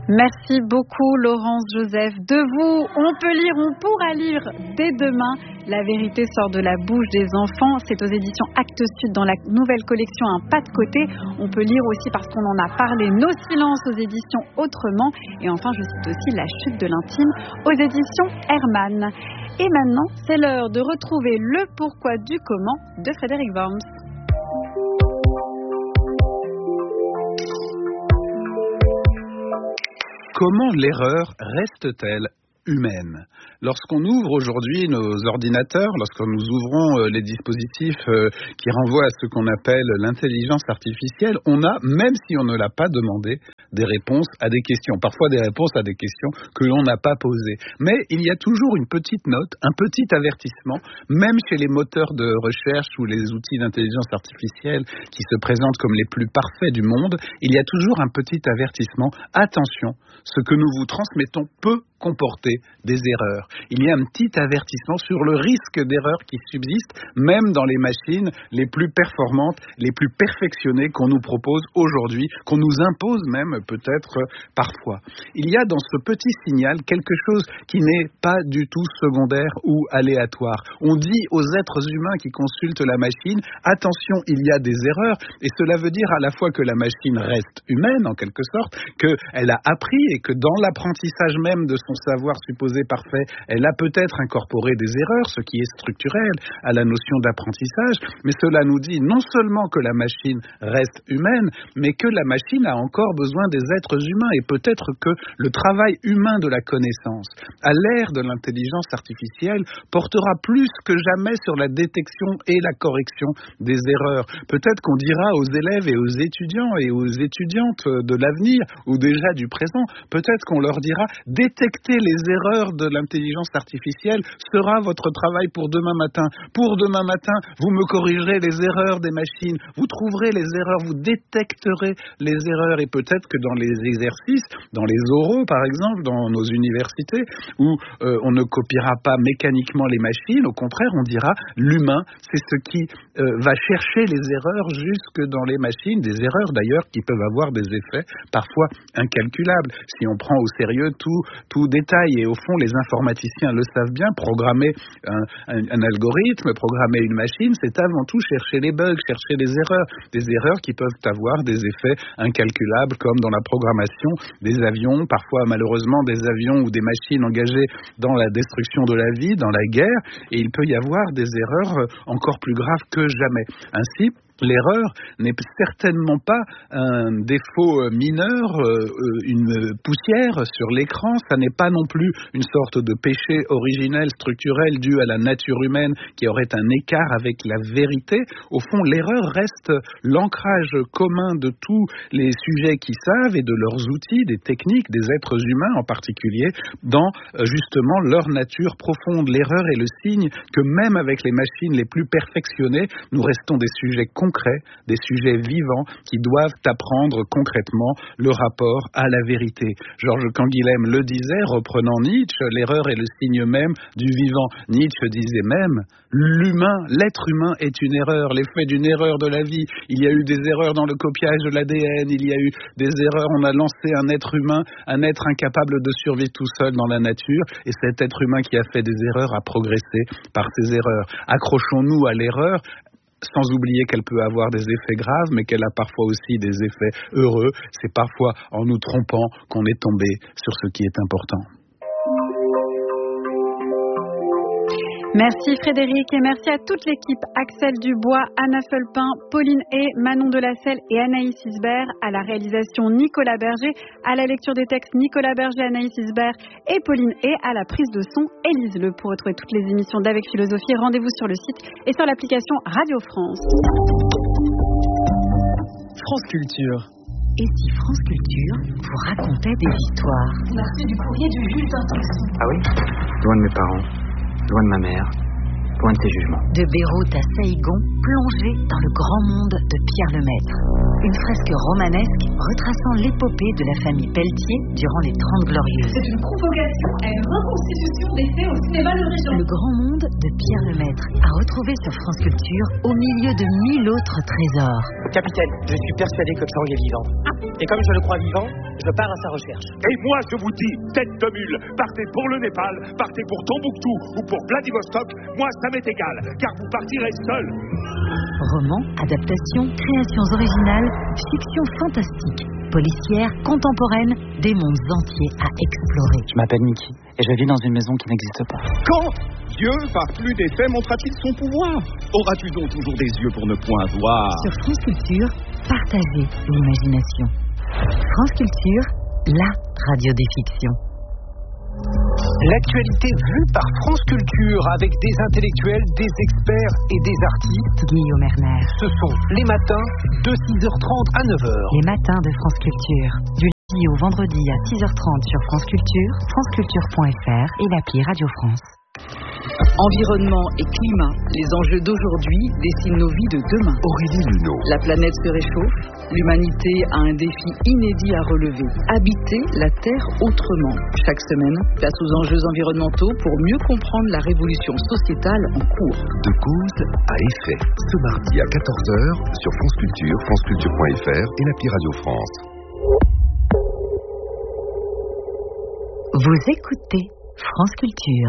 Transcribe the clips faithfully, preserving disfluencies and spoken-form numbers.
Merci beaucoup Laurence Joseph. De vous, on peut lire, on pourra lire dès demain. La vérité sort de la bouche des enfants. C'est aux éditions Actes Sud dans la nouvelle collection Un pas de côté. On peut lire aussi parce qu'on en a parlé Nos silences aux éditions Autrement. Et enfin, je cite aussi La chute de l'intime aux éditions Hermann. Et maintenant, c'est l'heure de retrouver le pourquoi du comment de Frédéric Worms. Comment l'erreur reste-t-elle humaine ? Lorsqu'on ouvre aujourd'hui nos ordinateurs, lorsque nous ouvrons les dispositifs qui renvoient à ce qu'on appelle l'intelligence artificielle, on a, même si on ne l'a pas demandé, des réponses à des questions. Parfois des réponses à des questions que l'on n'a pas posées. Mais il y a toujours une petite note, un petit avertissement, même chez les moteurs de recherche ou les outils d'intelligence artificielle qui se présentent comme les plus parfaits du monde, il y a toujours un petit avertissement. Attention, ce que nous vous transmettons peut comporter des erreurs. Il y a un petit avertissement sur le risque d'erreur qui subsiste, même dans les machines les plus performantes, les plus perfectionnées qu'on nous propose aujourd'hui, qu'on nous impose même peut-être parfois. Il y a dans ce petit signal quelque chose qui n'est pas du tout secondaire ou aléatoire. On dit aux êtres humains qui consultent la machine, attention, il y a des erreurs, et cela veut dire à la fois que la machine reste humaine en quelque sorte, qu'elle a appris et que dans l'apprentissage même de son savoir supposé parfait, elle a peut-être incorporé des erreurs, ce qui est structurel à la notion d'apprentissage, mais cela nous dit non seulement que la machine reste humaine, mais que la machine a encore besoin des êtres humains, et peut-être que le travail humain de la connaissance, à l'ère de l'intelligence artificielle, portera plus que jamais sur la détection et la correction des erreurs. Peut-être qu'on dira aux élèves et aux étudiants et aux étudiantes de l'avenir, ou déjà du présent, peut-être qu'on leur dira détecter les erreurs de l'intelligence artificielle sera votre travail pour demain matin. Pour demain matin, vous me corrigerez les erreurs des machines, vous trouverez les erreurs, vous détecterez les erreurs, et peut-être que dans les exercices, dans les oraux par exemple, dans nos universités, où euh, on ne copiera pas mécaniquement les machines, au contraire on dira l'humain, c'est ce qui euh, va chercher les erreurs jusque dans les machines, des erreurs d'ailleurs qui peuvent avoir des effets parfois incalculables. Si on prend au sérieux tout, tout détail, et au fond les informaticiens le savent bien, programmer un, un, un algorithme, programmer une machine, c'est avant tout chercher les bugs, chercher les erreurs, des erreurs qui peuvent avoir des effets incalculables, comme dans la programmation des avions, parfois malheureusement des avions ou des machines engagées dans la destruction de la vie, dans la guerre, et il peut y avoir des erreurs encore plus graves que jamais. Ainsi, l'erreur n'est certainement pas un défaut mineur, une poussière sur l'écran, ça n'est pas non plus une sorte de péché originel, structurel, dû à la nature humaine qui aurait un écart avec la vérité. Au fond, l'erreur reste l'ancrage commun de tous les sujets qui savent et de leurs outils, des techniques, des êtres humains en particulier, dans justement leur nature profonde. L'erreur est le signe que même avec les machines les plus perfectionnées, nous restons des sujets concrets, des sujets vivants qui doivent apprendre concrètement le rapport à la vérité. Georges Canguilhem le disait, reprenant Nietzsche, l'erreur est le signe même du vivant. Nietzsche disait même, l'humain, l'être humain est une erreur, l'effet d'une erreur de la vie. Il y a eu des erreurs dans le copiage de l'A D N, il y a eu des erreurs, on a lancé un être humain, un être incapable de survivre tout seul dans la nature, et cet être humain qui a fait des erreurs a progressé par ces erreurs. Accrochons-nous à l'erreur, sans oublier qu'elle peut avoir des effets graves, mais qu'elle a parfois aussi des effets heureux. C'est parfois en nous trompant qu'on est tombé sur ce qui est important. Merci Frédéric, et merci à toute l'équipe, Axel Dubois, Anna Fulpin, Pauline Hay, Manon Delacelle et Anaïs Isbert, à la réalisation Nicolas Berger, à la lecture des textes Nicolas Berger, Anaïs Isbert et Pauline Hay, à la prise de son Élise Le. Pour retrouver toutes les émissions d'Avec Philosophie, rendez-vous sur le site et sur l'application Radio France. France Culture. Et si France Culture vous racontait des histoires? On a reçu du courrier du juge d'instruction. Ah oui? Loin de mes parents, loin de ma mère, loin de ses jugements. De Beyrouth à Saïgon, plongé dans le grand monde de Pierre Lemaître. Une fresque romanesque retraçant l'épopée de la famille Pelletier durant les Trente Glorieuses. C'est une provocation à une reconstitution des faits au cinéma Le Régent. Le grand monde de Pierre Lemaître, à retrouver sur France Culture au milieu de mille autres trésors. Capitaine, je suis persuadé que Tsang est vivant. Et comme je le crois vivant, je pars à sa recherche. Et moi, je vous dis, tête de mule, partez pour le Népal, partez pour Tombouctou ou pour Vladivostok, moi, ça m'est égal, car vous partirez seul. Romans, adaptations, créations originales, fiction fantastique, policière, contemporaine, des mondes entiers à explorer. Je m'appelle Mickey et je vis dans une maison qui n'existe pas. Quand Dieu, par plus d'effet, montrera-t-il son pouvoir? Auras-tu donc toujours des yeux pour ne point voir? Sur France Culture, partagez l'imagination. France Culture, la radio des fictions. L'actualité vue par France Culture avec des intellectuels, des experts et des artistes. Guillaume Erner. Ce sont les matins de six heures trente à neuf heures. Les matins de France Culture. Du lundi au vendredi à six heures trente sur France Culture, franceculture point f r et l'appli Radio France. Environnement et climat, les enjeux d'aujourd'hui dessinent nos vies de demain. Aurélie Luneau. La planète se réchauffe, l'humanité a un défi inédit à relever, habiter la Terre autrement. Chaque semaine, place aux enjeux environnementaux pour mieux comprendre la révolution sociétale en cours. De cause à effet, ce mardi à quatorze heures sur France Culture, franceculture point f r et l'appli Radio France. Vous écoutez France Culture.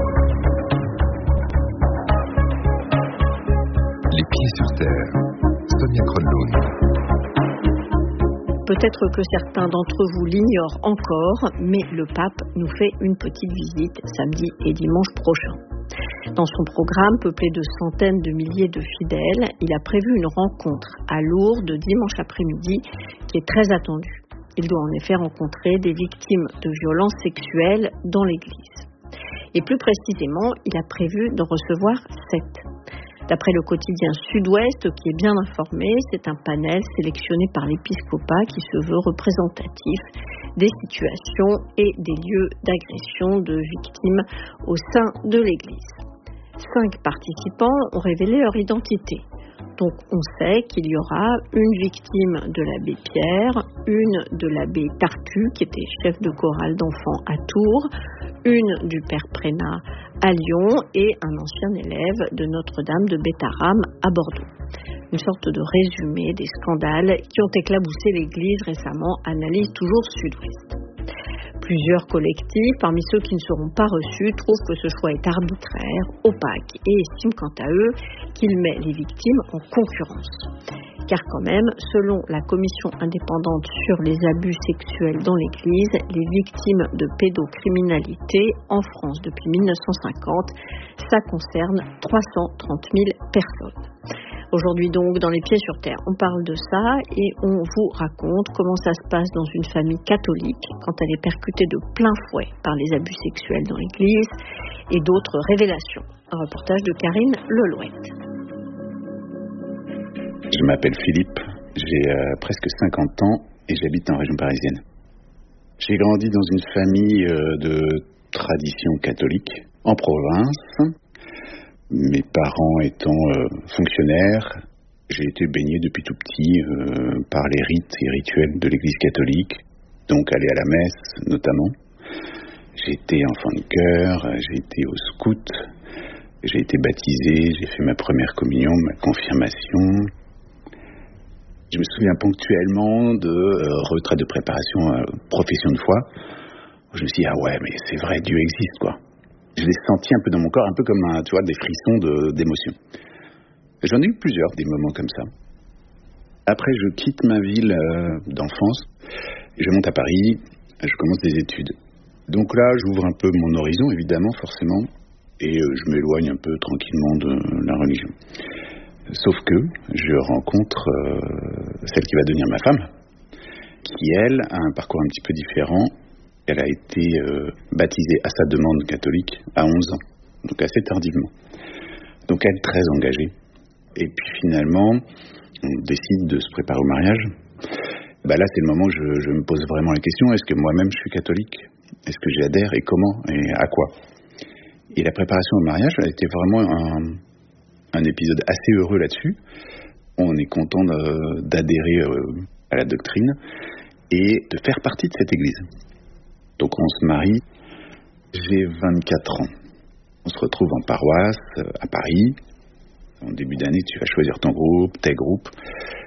Les pieds sur terre. Sonia Kronlund. Peut-être que certains d'entre vous l'ignorent encore, mais le pape nous fait une petite visite samedi et dimanche prochain. Dans son programme peuplé de centaines de milliers de fidèles, il a prévu une rencontre à Lourdes dimanche après-midi qui est très attendue. Il doit en effet rencontrer des victimes de violences sexuelles dans l'Église. Et plus précisément, il a prévu d'en recevoir sept. D'après le quotidien Sud-Ouest, qui est bien informé, c'est un panel sélectionné par l'épiscopat qui se veut représentatif des situations et des lieux d'agression de victimes au sein de l'Église. Cinq participants ont révélé leur identité. Donc on sait qu'il y aura une victime de l'abbé Pierre, une de l'abbé Tartu, qui était chef de chorale d'enfants à Tours, une du père Prénat à Lyon et un ancien élève de Notre-Dame de Bétharram à Bordeaux. Une sorte de résumé des scandales qui ont éclaboussé l'Église récemment, analyse toujours Sud-Ouest. Plusieurs collectifs, parmi ceux qui ne seront pas reçus, trouvent que ce choix est arbitraire, opaque et estiment quant à eux qu'il met les victimes en concurrence. Car quand même, selon la commission indépendante sur les abus sexuels dans l'Église, les victimes de pédocriminalité en France depuis mille neuf cent cinquante, ça concerne trois cent trente mille personnes. Aujourd'hui donc, dans Les Pieds sur Terre, on parle de ça et on vous raconte comment ça se passe dans une famille catholique quand elle est percutée de plein fouet par les abus sexuels dans l'Église et d'autres révélations. Un reportage de Karine Lelouette. Je m'appelle Philippe, j'ai euh, presque cinquante ans et j'habite en région parisienne. J'ai grandi dans une famille euh, de tradition catholique en province. Mes parents étant euh, fonctionnaires, j'ai été baigné depuis tout petit euh, par les rites et rituels de l'Église catholique, donc aller à la messe notamment. J'ai été enfant de chœur, j'ai été au scout, j'ai été baptisé, j'ai fait ma première communion, ma confirmation. Je me souviens ponctuellement de euh, retraite de préparation à profession de foi, où je me suis dit, ah ouais, mais c'est vrai, Dieu existe, quoi. Je l'ai senti un peu dans mon corps, un peu comme un, tu vois, des frissons de, d'émotion. J'en ai eu plusieurs, des moments comme ça. Après, je quitte ma ville euh, d'enfance, je monte à Paris, je commence des études. Donc là, j'ouvre un peu mon horizon, évidemment, forcément, et euh, je m'éloigne un peu tranquillement de la religion. Sauf que je rencontre euh, celle qui va devenir ma femme, qui, elle, a un parcours un petit peu différent. Elle a été euh, baptisée à sa demande catholique à onze ans, donc assez tardivement. Donc elle, très engagée. Et puis finalement, on décide de se préparer au mariage. Bah là, c'est le moment où je, je me pose vraiment la question, est-ce que moi-même je suis catholique? Est-ce que j'y adhère et comment et à quoi? Et la préparation au mariage a été vraiment un, un épisode assez heureux là-dessus. On est content de, d'adhérer euh, à la doctrine et de faire partie de cette église. Donc on se marie, j'ai vingt-quatre ans. On se retrouve en paroisse à Paris. En début d'année, tu vas choisir ton groupe, tes groupes.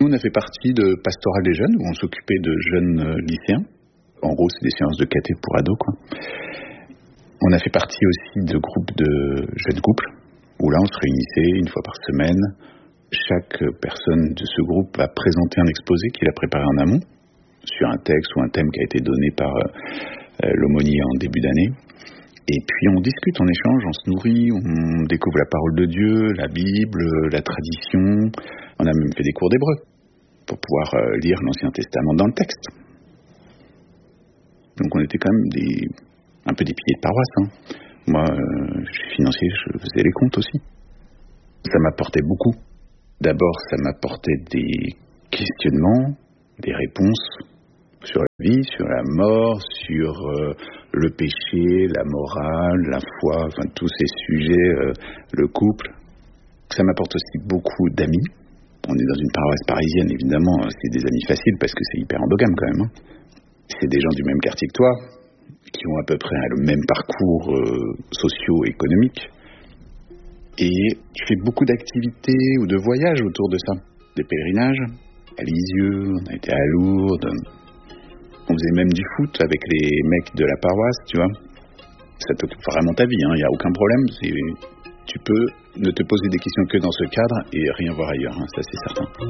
Nous, on a fait partie de Pastoral des jeunes, où on s'occupait de jeunes euh, lycéens. En gros, c'est des séances de caté pour ados, quoi. On a fait partie aussi de groupes de jeunes couples, où là, on se réunissait une fois par semaine. Chaque personne de ce groupe va présenter un exposé qu'il a préparé en amont, sur un texte ou un thème qui a été donné par euh, l'aumônier en début d'année. Et puis on discute, on échange, on se nourrit, on découvre la parole de Dieu, la Bible, la tradition. On a même fait des cours d'hébreu pour pouvoir euh, lire l'Ancien Testament dans le texte. Donc on était quand même des, un peu des piliers de paroisse. Hein. Moi, euh, je suis financier, je faisais les comptes aussi. Ça m'apportait beaucoup. D'abord, ça m'apportait des questionnements, des réponses sur la vie, sur la mort, sur euh, le péché, la morale, la foi, enfin tous ces sujets, euh, le couple. Ça m'apporte aussi beaucoup d'amis. On est dans une paroisse parisienne, évidemment, c'est des amis faciles parce que c'est hyper endogame quand même. Hein. C'est des gens du même quartier que toi, qui ont à peu près le même parcours euh, socio-économique. Et tu fais beaucoup d'activités ou de voyages autour de ça. Des pèlerinages à Lisieux, on a été à Lourdes. On faisait même du foot avec les mecs de la paroisse, tu vois. Ça t'occupe vraiment ta vie, il hein, n'y a aucun problème. C'est... Tu peux ne te poser des questions que dans ce cadre et rien voir ailleurs, hein, ça c'est certain.